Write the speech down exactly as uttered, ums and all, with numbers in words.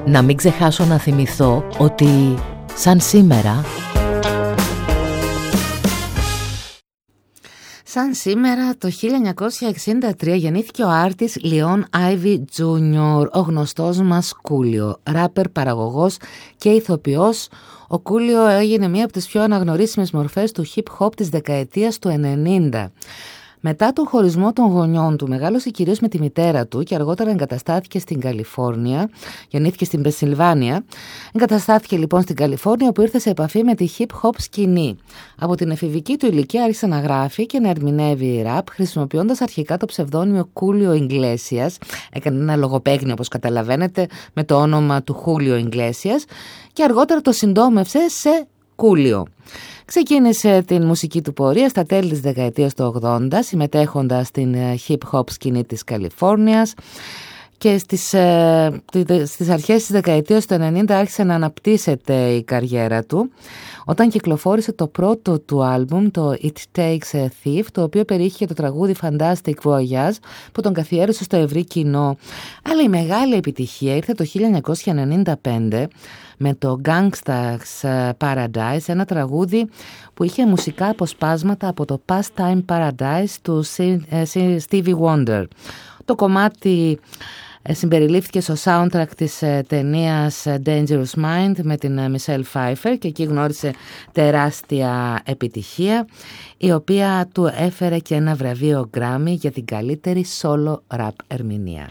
Να μην ξεχάσω να θυμηθώ ότι σαν σήμερα... Σαν σήμερα το χίλια εννιακόσια εξήντα τρία γεννήθηκε ο άρτης Λιόν Άιβι Τζούνιορ, ο γνωστός μας Κούλιο, ράπερ, παραγωγός και ηθοποιός. Ο Κούλιο έγινε μία από τις πιο αναγνωρίσιμες μορφές του hip hop της δεκαετίας του ενενήντα. Μετά τον χωρισμό των γονιών του, μεγάλωσε κυρίως με τη μητέρα του και αργότερα εγκαταστάθηκε στην Καλιφόρνια. Γεννήθηκε στην Πενσιλβάνια. Εγκαταστάθηκε λοιπόν στην Καλιφόρνια, όπου ήρθε σε επαφή με τη hip hop σκηνή. Από την εφηβική του ηλικία άρχισε να γράφει και να ερμηνεύει ραπ, χρησιμοποιώντας αρχικά το ψευδόνυμο Κούλιο Ιγκλέσιας. Έκανε ένα λογοπαίγνιο, όπως καταλαβαίνετε, με το όνομα του Χούλιο Ιγκλέσιας και αργότερα το συντόμευσε σε Κούλιο. Ξεκίνησε την μουσική του πορεία στα τέλη της δεκαετίας του ογδόντα, συμμετέχοντας στην hip-hop σκηνή της Καλιφόρνιας, και στις, ε, στις αρχές της δεκαετίας του ενενήντα άρχισε να αναπτύσσεται η καριέρα του, όταν κυκλοφόρησε το πρώτο του άλμπουμ, το It Takes a Thief, το οποίο περιείχε το τραγούδι Fantastic Voyage, που τον καθιέρωσε στο ευρύ κοινό. Αλλά η μεγάλη επιτυχία ήρθε το χίλια εννιακόσια ενενήντα πέντε με το Gangsta's Paradise, ένα τραγούδι που είχε μουσικά αποσπάσματα από το Pastime Paradise του Stevie Wonder. Το κομμάτι συμπεριλήφθηκε στο soundtrack της ταινίας Dangerous Mind με την Michelle Pfeiffer και εκεί γνώρισε τεράστια επιτυχία, η οποία του έφερε και ένα βραβείο Grammy για την καλύτερη solo rap ερμηνεία.